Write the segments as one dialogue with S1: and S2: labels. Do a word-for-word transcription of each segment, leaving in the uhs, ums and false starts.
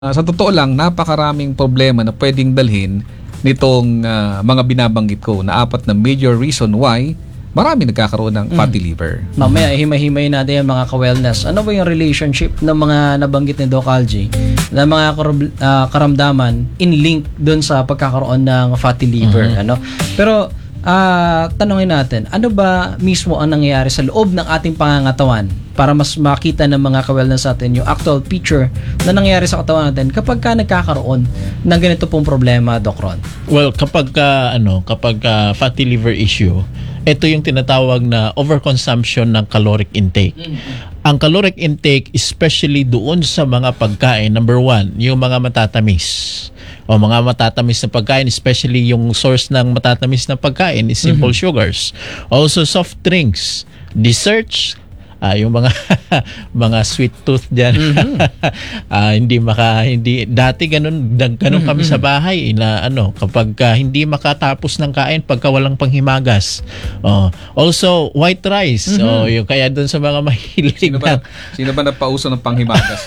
S1: Uh, sa totoo lang, napakaraming problema na pwedeng dalhin nitong uh, mga binabanggit ko na apat na major reason why marami nagkakaroon ng fatty mm. liver.
S2: Mamaya, himay-himay natin yung mga ka-wellness. Ano ba yung relationship ng mga nabanggit ni Doc Algie na mga uh, karamdaman in link dun sa pagkakaroon ng fatty liver? Mm-hmm. Ano? Pero, uh, tanongin natin, ano ba mismo ang nangyayari sa loob ng ating pangangatawan para mas makita ng mga ka-wellness natin yung actual picture na nangyayari sa katawan natin kapag ka nagkakaroon ng ganito pong problema, Doc Ron?
S3: Well, kapag ka, ano, kapag ka fatty liver issue, ito yung tinatawag na overconsumption ng caloric intake. Mm-hmm. Ang caloric intake, especially doon sa mga pagkain, number one, yung mga matatamis. O mga matatamis na pagkain, especially yung source ng matatamis na pagkain is simple mm-hmm. sugars. Also soft drinks, desserts, Uh, yung mga mga sweet tooth diyan. Mm-hmm. uh, hindi maka hindi dati ganun ganun kami mm-hmm. sa bahay na ano kapag uh, hindi makatapos ng kain pagka walang panghimagas. Uh, also white rice. Mm-hmm. Oh, yung kaya doon sa mga mahilig.
S1: Sino ba, sino ba nagpauso ng panghimagas?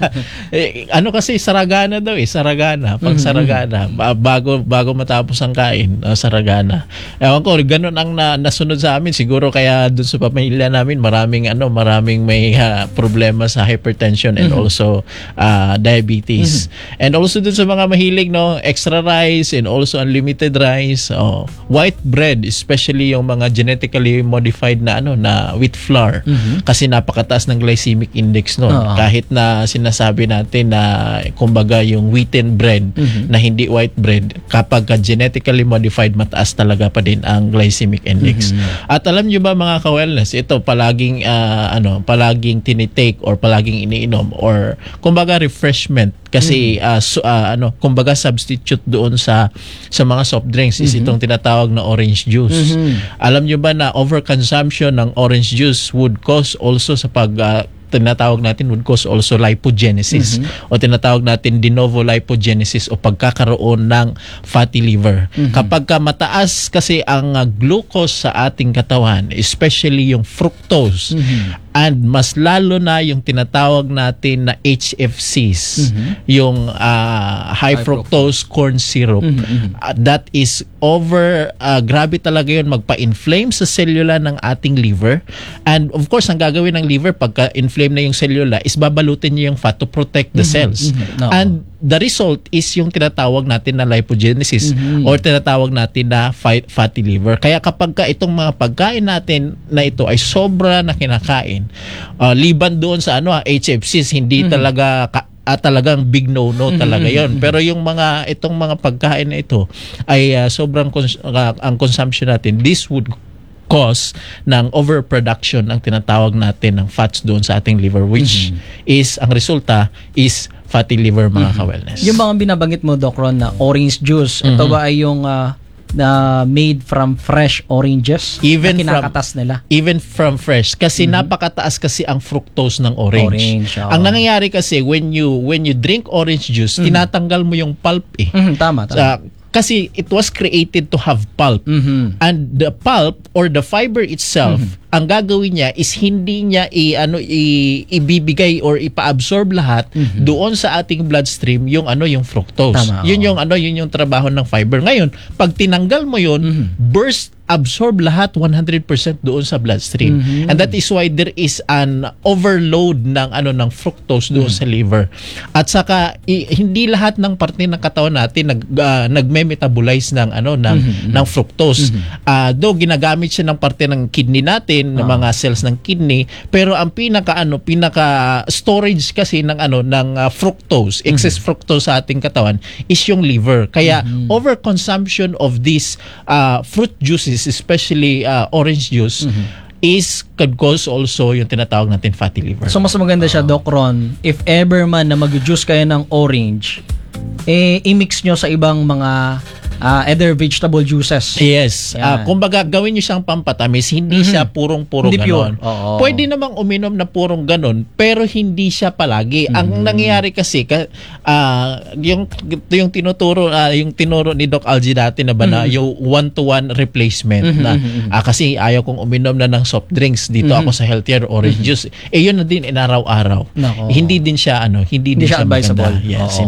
S3: eh, ano kasi saragana daw eh, saragana, pang mm-hmm. saragana bago bago matapos ang kain, uh, saragana. Ewan ko, ganun ang na, nasunod sa amin siguro kaya doon sa pamilya namin maraming ano maraming may uh, problema sa hypertension and mm-hmm. also uh, diabetes. Mm-hmm. And also dun sa mga mahilig no, extra rice and also unlimited rice, oh, white bread, especially yung mga genetically modified na ano na wheat flour mm-hmm. kasi napakataas ng glycemic index no. Uh-huh. Kahit na sinasabi natin na kumbaga yung wheaten bread mm-hmm. na hindi white bread, kapag genetically modified mataas talaga pa din ang glycemic index. Mm-hmm. At alam niyo ba mga ka-wellness, ito palaging uh, Uh, ano palaging tinitake or palaging iniinom or kumbaga refreshment kasi mm-hmm. uh, so, uh, ano kumbaga substitute doon sa sa mga soft drinks is mm-hmm. itong tinatawag na orange juice. Mm-hmm. Alam niyo ba na overconsumption ng orange juice would cause also sa pag uh, tinatawag natin would cause also lipogenesis mm-hmm. o tinatawag natin de novo lipogenesis o pagkakaroon ng fatty liver. Mm-hmm. Kapag ka mataas kasi ang uh, glucose sa ating katawan, especially yung fructose mm-hmm. and mas lalo na yung tinatawag natin na H F Cs, mm-hmm. yung uh, high, high fructose, fructose corn syrup. Mm-hmm. Uh, that is over, uh, grabe talaga yun, magpa-inflame sa cellula ng ating liver. And of course, ang gagawin ng liver pagka-inflame na yung cellula is babalutin niya yung fat to protect the cells. Mm-hmm. No. And the result is yung tinatawag natin na lipogenesis mm-hmm. or tinatawag natin na fatty liver. Kaya kapag ka itong mga pagkain natin na ito ay sobra na kinakain, uh, liban doon sa ano H F Cs, hindi mm-hmm. talaga ka, uh, talagang big no-no talaga yon. Pero yung mga itong mga pagkain na ito ay uh, sobrang cons- uh, ang consumption natin, this would cause ng overproduction ng tinatawag natin ng fats doon sa ating liver, which mm-hmm. is ang resulta is fatty liver mga mm-hmm. ka-wellness.
S2: Yung mga binabanggit mo, Doc Ron, na orange juice, mm-hmm. ito ba ay yung uh, na made from fresh oranges
S3: even
S2: na kinakatas
S3: from,
S2: nila?
S3: Even from fresh. Kasi mm-hmm. napakataas kasi ang fructose ng orange. orange oh. Ang nangyayari kasi when you when you drink orange juice, mm-hmm. tinatanggal mo yung pulp eh.
S2: Mm-hmm. Tama, tama.
S3: Sa, kasi it was created to have pulp. Mm-hmm. And the pulp or the fiber itself, mm-hmm. ang gagawin niya is hindi niya i ano i, ibibigay or ipa-absorb lahat mm-hmm. doon sa ating bloodstream yung ano yung fructose. Tama, yun oh. yung ano yun yung trabaho ng fiber. Ngayon, pag tinanggal mo yun, mm-hmm. burst absorb lahat one hundred percent doon sa bloodstream. Mm-hmm. And that is why there is an overload ng ano ng fructose doon mm-hmm. sa liver. At saka i, hindi lahat ng parte ng katawan natin nag uh, nagme-metabolize ng ano ng mm-hmm. ng fructose. Mm-hmm. Uh, though ginagamit siya ng parte ng kidney natin, ng oh. mga cells ng kidney, pero ang pinaka ano pinaka storage kasi ng ano ng uh, fructose, excess mm-hmm. fructose sa ating katawan is yung liver. Kaya mm-hmm. overconsumption of these uh, fruit juices, especially uh, orange juice, mm-hmm. is could cause also yung tinatawag natin fatty liver.
S2: So mas maganda siya, uh, Doc Ron, if ever man na mag-juice kayo ng orange, eh i-mix nyo sa ibang mga ah, either vegetable juices.
S3: Yes.
S2: Yan.
S3: Ah, kumbaga gawin niyo siyang pampatamis, hindi siya purong-puro
S2: Hindi
S3: ganon.
S2: pure. Oo.
S3: Pwede namang uminom na purong ganon, pero hindi siya palagi. Ang nangyayari kasi ka, ah, yung yung tinuturo ah, yung tinuro ni Doc Algie dati na ba na yung one-to-one replacement na ah, kasi ayaw kong uminom na ng soft drinks dito ako sa healthier orange juice. Eh yun na din inaraw-araw.
S2: Nako.
S3: Hindi din siya ano, hindi,
S2: Hindi
S3: din
S2: siya
S3: siya maganda.
S2: advisable.
S3: Yes.
S2: Oo.